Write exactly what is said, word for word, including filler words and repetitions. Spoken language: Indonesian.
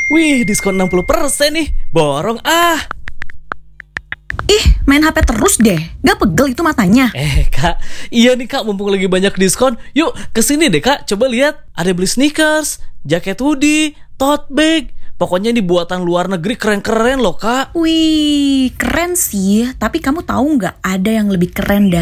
Wih, diskon enam puluh persen nih. Borong ah. Ih, main H P terus deh. Gak pegel itu matanya. Eh kak, iya nih kak, mumpung lagi banyak diskon. Yuk kesini deh kak, coba lihat. Ada beli sneakers, jaket hoodie, tote bag. Pokoknya ini buatan luar negeri, keren-keren loh kak. Wih, keren sih. Tapi kamu tahu nggak ada yang lebih keren dari